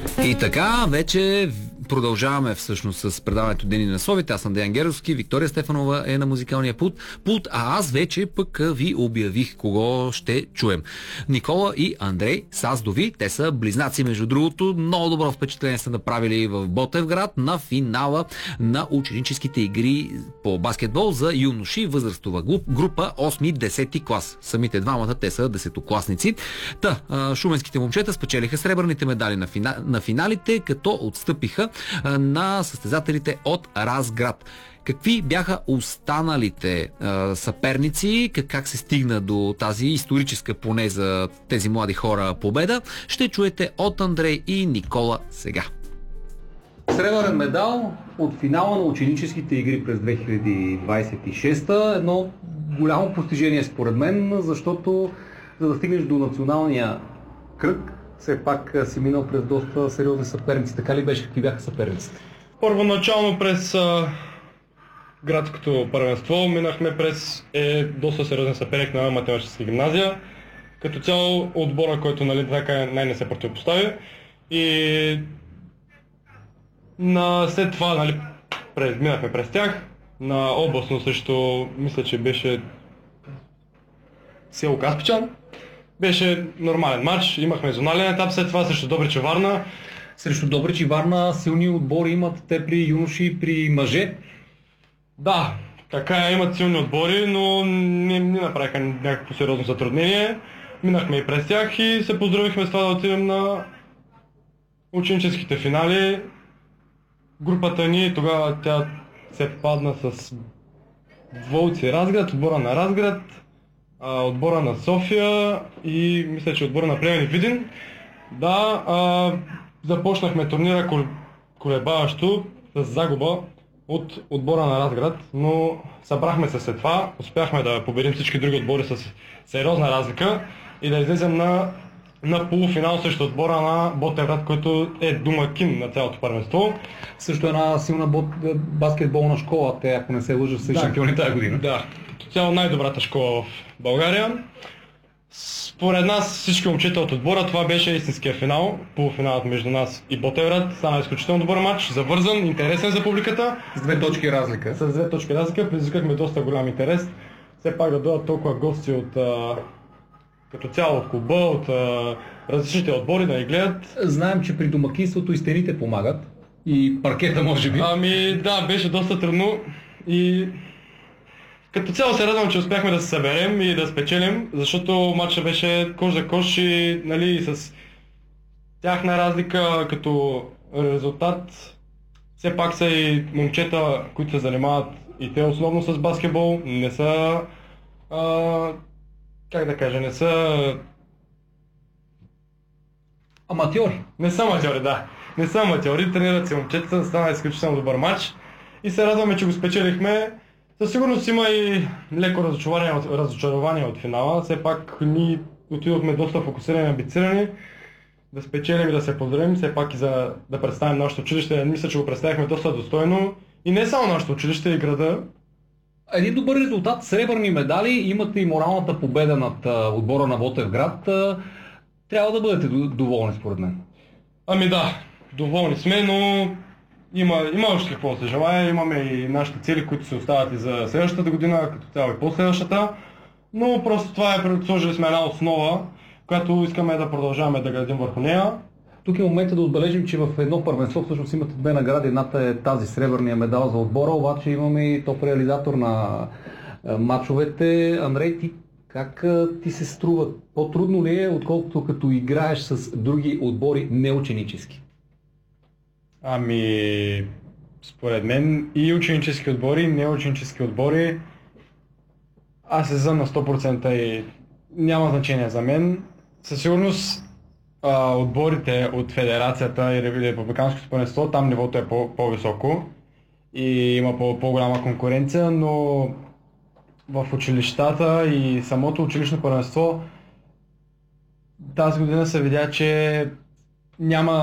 И така, вече продължаваме всъщност с предаването Дени на словите. Аз съм Деян Геровски, Виктория Стефанова е на музикалния пулт, а аз вече пък ви обявих кого ще чуем. Никола и Андрей Саздови, те са близнаци, между другото. Много добро впечатление са направили в Ботевград на финала на ученическите игри по баскетбол за юноши, възрастова група 8-10 клас. Самите двамата, те са десетокласници. Шуменските момчета спечелиха сребърните медали на финалите, като отстъпиха на състезателите от Разград. Какви бяха останалите съперници, как се стигна до тази историческа, поне за тези млади хора, победа, ще чуете от Андрей и Никола сега. Сребърен медал от финала на ученическите игри през 2026. Едно голямо постижение според мен, защото за да стигнеш до националния кръг, все пак си минал през доста сериозни съперници. Така ли беше? Какви бяха съперниците? Първоначално през градското първенство минахме през доста сериозен съперник на математическа гимназия. Като цяло отбора, който така най-не се противопостави. И след това минахме през тях. На областно също, мисля, че беше село Каспичан. Беше нормален матч, имахме зонален етап, след това срещу Добрич и Варна. Срещу Добрич и Варна силни отбори имат те при юноши и при мъже? Да, така имат силни отбори, но не направиха някакво сериозно затруднение. Минахме и през тях и се поздравихме с това да отидем на ученическите финали. Групата ни тогава тя се падна с Волци Разград, отбора на Разград, отбора на София и мисля, че отбора на Плевен и Видин. Да, започнахме турнира колебаващо с загуба от отбора на Разград, но събрахме се след това, успяхме да победим всички други отбори с сериозна разлика и да излезем на полуфинал срещу отбора на Ботевград, който е домакин на цялото първенство. Също една силна баскетболна школа, те ако не се лъжа са шампиони тази година. Да, като цяло най-добрата школа в България. Според нас всички момчета от отбора, това беше истинския финал, полуфиналът между нас и Ботевград. Стана изключително добър матч, завързан, интересен за публиката. С 2 точки разлика. С 2 точки разлика, предизвикахме доста голям интерес. Все пак да дойдат толкова гости от като цяло от клуба, от различните отбори да ни гледат. Знаем, че при домакинството и стените помагат. И паркета може би. Да, беше доста трудно и като цяло се радвам, че успяхме да се съберем и да спечелим, защото матчът беше кош за кош и с тяхна разлика като резултат. Все пак са и момчета, които се занимават и те основно с баскетбол, не са не са аматьори. Не са аматьори, да. Не са аматьори, тренират се момчета, стана изключително добър матч и се радваме, че го спечелихме. Със сигурност има и леко разочарование от финала, все пак ние отидохме доста фокусирани и амбицирани да спечелим и да се поздравим, все пак и за да представим нашето училище. Мисля, че го представихме доста достойно и не само нашето училище, и града. Един добър резултат, сребърни медали, имате и моралната победа над отбора на Ботевград. Трябва да бъдете доволни според мен. Да, доволни сме, но има още какво да се желая. Имаме и нашите цели, които се остават и за следващата година, като цяло и по-следващата. Но просто това сложили сме една основа, която искаме да продължаваме да градим върху нея. Тук е момента да отбележим, че в едно първенство всъщност имате 2 награди. Едната е тази сребърния медал за отбора, обаче имаме и топ реализатор на матчовете. Андрей, как ти се струва? По-трудно ли е, отколкото като играеш с други отбори неученически? Според мен и ученически отбори, и неученически отбори, аз се знам на 100% и няма значение за мен. Със сигурност отборите от федерацията и републиканското първенство, там нивото е по-високо и има по-голяма конкуренция, но в училищата и самото училищно първенство тази година се видя, че няма